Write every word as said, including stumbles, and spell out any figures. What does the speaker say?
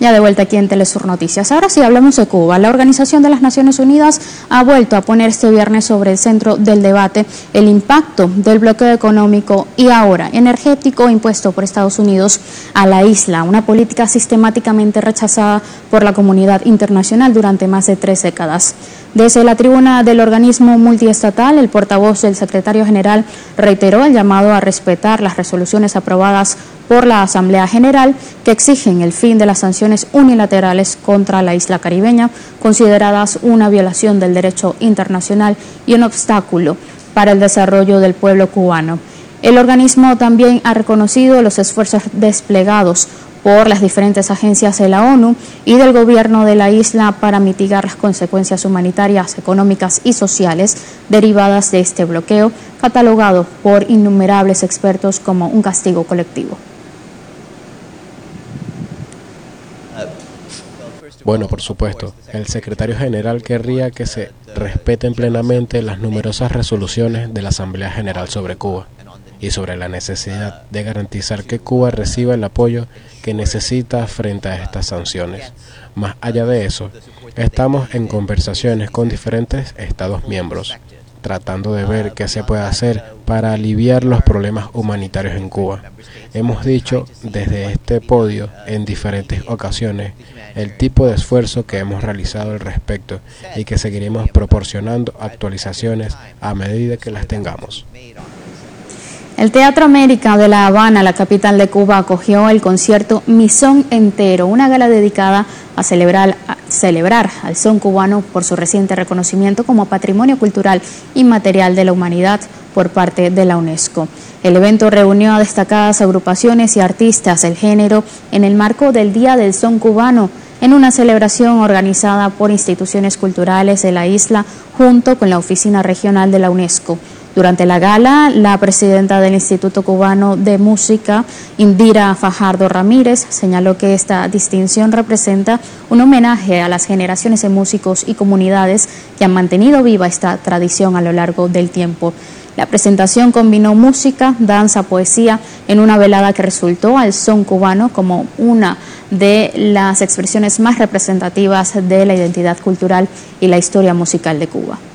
Ya de vuelta aquí en Telesur Noticias. Ahora sí hablamos de Cuba. La Organización de las Naciones Unidas ha vuelto a poner este viernes sobre el centro del debate el impacto del bloqueo económico y ahora energético impuesto por Estados Unidos a la isla, una política sistemáticamente rechazada por la comunidad internacional durante más de tres décadas. Desde la tribuna del organismo multiestatal, el portavoz del secretario general reiteró el llamado a respetar las resoluciones aprobadas por la Asamblea General que exigen el fin de las sanciones unilaterales contra la isla caribeña, consideradas una violación del derecho internacional y un obstáculo para el desarrollo del pueblo cubano. El organismo también ha reconocido los esfuerzos desplegados por las diferentes agencias de la ONU y del gobierno de la isla para mitigar las consecuencias humanitarias, económicas y sociales derivadas de este bloqueo, catalogado por innumerables expertos como un castigo colectivo. Bueno, por supuesto, el secretario general querría que se respeten plenamente las numerosas resoluciones de la Asamblea General sobre Cuba y sobre la necesidad de garantizar que Cuba reciba el apoyo que necesita frente a estas sanciones. Más allá de eso, estamos en conversaciones con diferentes Estados miembros, tratando de ver qué se puede hacer para aliviar los problemas humanitarios en Cuba. Hemos dicho desde este podio en diferentes ocasiones el tipo de esfuerzo que hemos realizado al respecto y que seguiremos proporcionando actualizaciones a medida que las tengamos. El Teatro América de La Habana, la capital de Cuba, acogió el concierto Mi Son Entero, una gala dedicada a celebrar, a celebrar al son cubano por su reciente reconocimiento como Patrimonio Cultural Inmaterial de la Humanidad por parte de la UNESCO. El evento reunió a destacadas agrupaciones y artistas del género en el marco del Día del Son Cubano, en una celebración organizada por instituciones culturales de la isla junto con la Oficina Regional de la UNESCO. Durante la gala, la presidenta del Instituto Cubano de Música, Indira Fajardo Ramírez, señaló que esta distinción representa un homenaje a las generaciones de músicos y comunidades que han mantenido viva esta tradición a lo largo del tiempo. La presentación combinó música, danza, poesía en una velada que resultó al son cubano como una de las expresiones más representativas de la identidad cultural y la historia musical de Cuba.